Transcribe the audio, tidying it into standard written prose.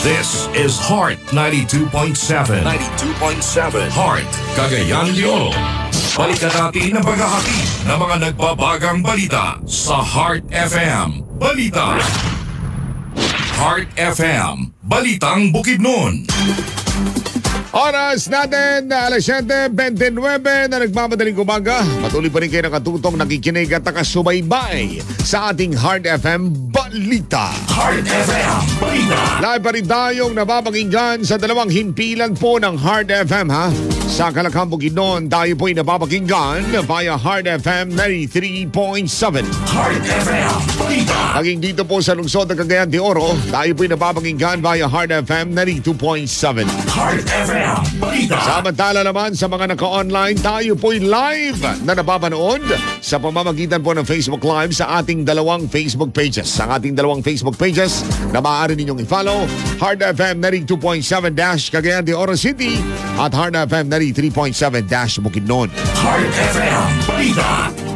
This is Heart 92.7. 92.7. Heart, Cagayan de Oro. Balikan natin ang paghahati ng mga nagbabagang balita sa Heart FM. Balita. Heart FM. Balitang Bukidnon. Oras natin, alas 7:29 na nagmamadaling umaga. Patuloy pa rin kayo nakatutong, nakikinig at nakasubaybay sa ating Heart FM Balita. Heart FM Balita. Live pa rin tayong napapakinggan sa dalawang himpilan po ng Heart FM ha. Sa Kalakang Bukidnon, tayo po'y napapakinggan via Heart FM 93.7. Heart FM Balita. Naging dito po sa lungsod ng Cagayan de Oro, tayo po'y napapakinggan via Heart FM 92.7. Heart FM Balita. Samantala naman sa mga naka-online, tayo po'y live na napapanood sa pamamagitan po ng Facebook Live sa ating dalawang Facebook pages. Sa ating dalawang Facebook pages na maaari ninyong i-follow, Heart FM 92.7- Cagayan de Oro City at Heart FM 93.7- Bukidnon. Heart FM Balita.